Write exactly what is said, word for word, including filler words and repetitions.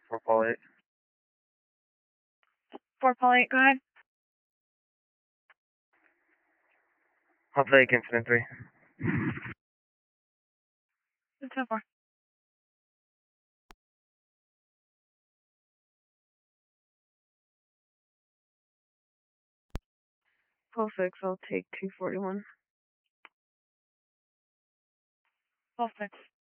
For Paul eight. For Paul eight, go ahead. I'll take incident three. It's so far. Paul six, I'll take two forty-one. Paul six.